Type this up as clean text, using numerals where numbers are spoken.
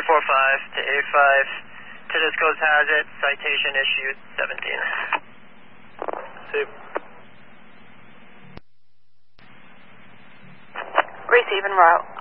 245 to A5. Tedesco's has it. Citation issued 17. Save. Receive en route.